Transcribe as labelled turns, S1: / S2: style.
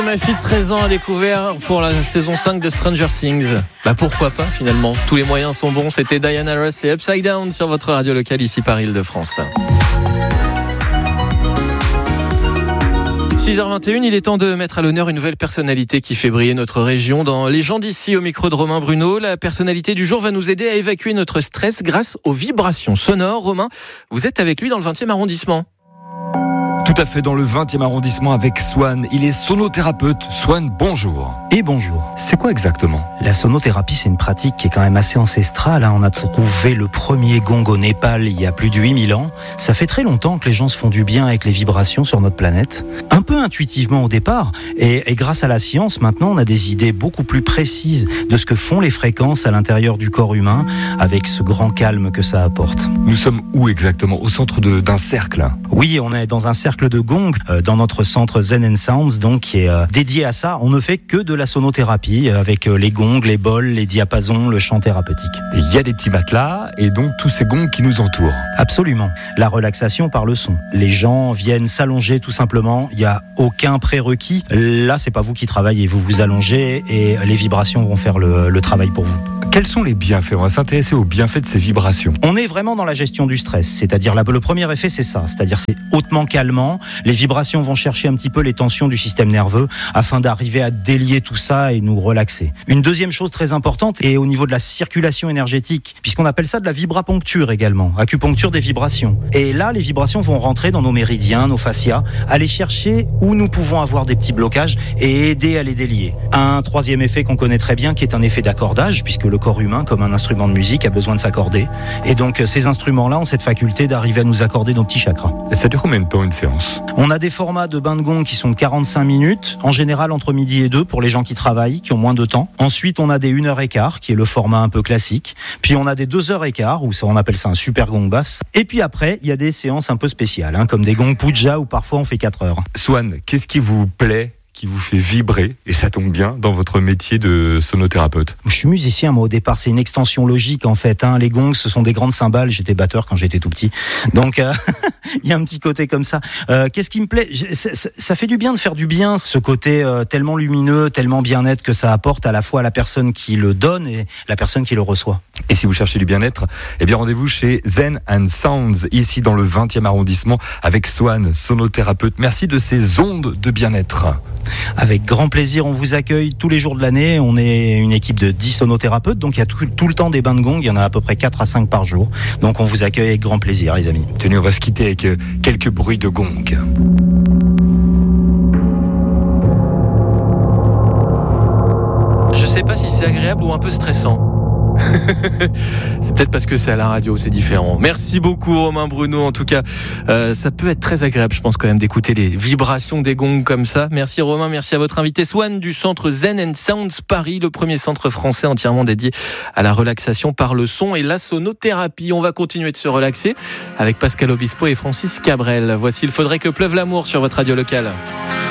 S1: Ma fille de 13 ans a découvert pour la saison 5 de Stranger Things. Pourquoi pas finalement, tous les moyens sont bons. C'était Diana Ross et Upside Down sur votre radio locale ici par Île-de-France. 6h21, il est temps de mettre à l'honneur une nouvelle personnalité qui fait briller notre région. Dans Les gens d'ici, au micro de Romain Bruno, la personnalité du jour va nous aider à évacuer notre stress grâce aux vibrations sonores. Romain, vous êtes avec lui dans le 20e arrondissement.
S2: Tout à fait, dans le 20e arrondissement avec Swan. Il est sonothérapeute. Swan, bonjour.
S3: Et bonjour.
S2: C'est quoi exactement ?
S3: La sonothérapie, c'est une pratique qui est quand même assez ancestrale. On a trouvé le premier gong au Népal il y a plus de 8000 ans. Ça fait très longtemps que les gens se font du bien avec les vibrations sur notre planète. Un peu intuitivement au départ. Et grâce à la science, maintenant, on a des idées beaucoup plus précises de ce que font les fréquences à l'intérieur du corps humain avec ce grand calme que ça apporte.
S2: Nous sommes où exactement ? Au centre d'un cercle ?
S3: Oui, on est dans un cercle de gong dans notre centre Zen and Sounds, donc qui est dédié à ça. On ne fait que de la sonothérapie avec les gongs, les bols, les diapasons, le chant thérapeutique.
S2: Il y a des petits matelas et donc tous ces gongs qui nous entourent.
S3: Absolument. La relaxation par le son. Les gens viennent s'allonger tout simplement. Il n'y a aucun prérequis. Là, c'est pas vous qui travaillez. Vous vous allongez et les vibrations vont faire le travail pour vous.
S2: Quels sont les bienfaits ? On va s'intéresser aux bienfaits de ces vibrations.
S3: On est vraiment dans la gestion du stress. C'est-à-dire, le premier effet, c'est ça. C'est-à-dire, c'est hautement calmant. Les vibrations vont chercher un petit peu les tensions du système nerveux afin d'arriver à délier tout ça et nous relaxer. Une deuxième chose très importante est au niveau de la circulation énergétique, puisqu'on appelle ça de la vibraponcture également, acupuncture des vibrations. Et là, les vibrations vont rentrer dans nos méridiens, nos fascias, aller chercher où nous pouvons avoir des petits blocages et aider à les délier. Un troisième effet qu'on connaît très bien, qui est un effet d'accordage, puisque le corps humain, comme un instrument de musique, a besoin de s'accorder. Et donc, ces instruments-là ont cette faculté d'arriver à nous accorder nos petits chakras.
S2: Et ça dure combien de temps une séance ?
S3: On a des formats de bain de gong qui sont de 45 minutes, en général entre midi et 2 pour les gens qui travaillent, qui ont moins de temps. Ensuite, on a des 1h15, qui est le format un peu classique. Puis on a des 2h15, où on appelle ça un super gong bass. Et puis après, il y a des séances un peu spéciales, comme des gongs puja, où parfois on fait 4 heures.
S2: Swan, qu'est-ce qui vous plaît, qui vous fait vibrer, et ça tombe bien, dans votre métier de sonothérapeute ?
S3: Je suis musicien, moi, au départ. C'est une extension logique, en fait. Les gongs, ce sont des grandes cymbales. J'étais batteur quand j'étais tout petit. Donc, il y a un petit côté comme ça. Qu'est-ce qui me plaît ? Ça fait du bien de faire du bien, ce côté tellement lumineux, tellement bien-être que ça apporte à la fois à la personne qui le donne et la personne qui le reçoit.
S2: Et si vous cherchez du bien-être, rendez-vous chez Zen and Sounds, ici dans le 20e arrondissement, avec Swan, sonothérapeute. Merci de ces ondes de bien-être.
S3: Avec grand plaisir, on vous accueille tous les jours de l'année. On est une équipe de 10 sonothérapeutes, donc il y a tout le temps des bains de gong. Il y en a à peu près 4 à 5 par jour. Donc on vous accueille avec grand plaisir, les amis.
S2: Tenez, on va se quitter avec quelques bruits de gong.
S1: Je sais pas si c'est agréable ou un peu stressant. C'est peut-être parce que c'est à la radio, c'est différent. Merci beaucoup Romain Bruno. En tout cas, ça peut être très agréable, je pense quand même, d'écouter les vibrations des gongs comme ça. Merci Romain, merci à votre invité Swan du centre Zen and Sounds Paris, le premier centre français entièrement dédié à la relaxation par le son et la sonothérapie. On va continuer de se relaxer avec Pascal Obispo et Francis Cabrel. Voici Il faudrait que pleuve l'amour sur votre radio locale.